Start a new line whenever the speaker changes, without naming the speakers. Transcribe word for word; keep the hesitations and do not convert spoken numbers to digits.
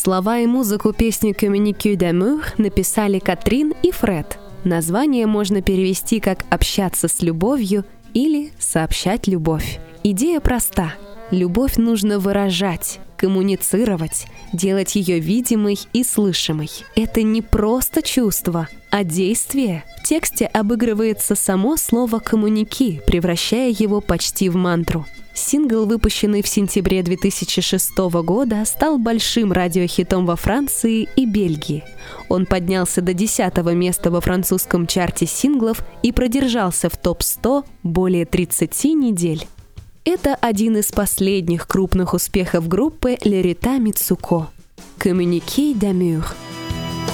Слова и музыку песни «Communiquer d'amour» написали Катрин и Фред. Название можно перевести как «общаться с любовью» или «сообщать любовь». Идея проста. Любовь нужно выражать, коммуницировать, делать ее видимой и слышимой. Это не просто чувство, а действие. В тексте обыгрывается само слово «коммуники», превращая его почти в мантру. Сингл, выпущенный в сентябре две тысячи шестого года, стал большим радиохитом во Франции и Бельгии. Он поднялся до десятого места во французском чарте синглов и продержался в топ сто более тридцати недель. Это один из последних крупных успехов группы Лерита Мицуко. «Communiquer d'amour».